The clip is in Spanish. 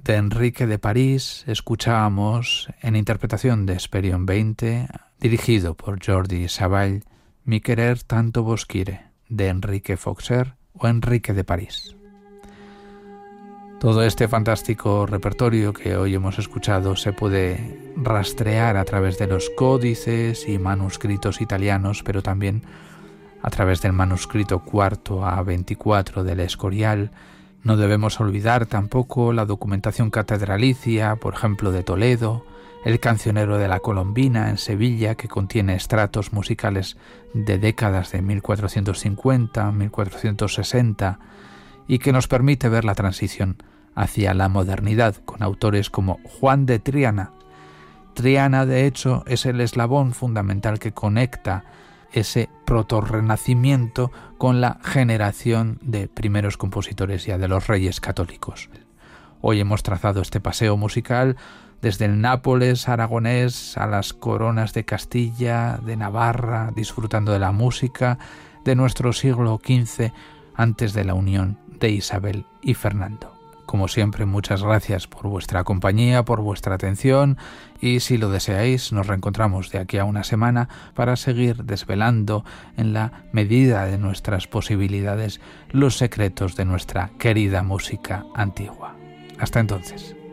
de Enrique de París escuchábamos en interpretación de Hesperion 20, dirigido por Jordi Savall, Mi querer tanto vos quiere, de Enrique Foxer o Enrique de París. Todo este fantástico repertorio que hoy hemos escuchado se puede rastrear a través de los códices y manuscritos italianos, pero también a través del manuscrito cuarto a 24 del Escorial. No debemos olvidar tampoco la documentación catedralicia, por ejemplo, de Toledo, el Cancionero de la Colombina en Sevilla, que contiene estratos musicales de décadas de 1450, 1460, y que nos permite ver la transición hacia la modernidad con autores como Juan de Triana. Triana, de hecho, es el eslabón fundamental que conecta ese protorrenacimiento con la generación de primeros compositores ya de los reyes católicos. Hoy hemos trazado este paseo musical desde el Nápoles aragonés a las coronas de Castilla, de Navarra, disfrutando de la música de nuestro siglo XV antes de la unión de Isabel y Fernando. Como siempre, muchas gracias por vuestra compañía, por vuestra atención, y si lo deseáis, nos reencontramos de aquí a una semana para seguir desvelando, en la medida de nuestras posibilidades, los secretos de nuestra querida música antigua. Hasta entonces.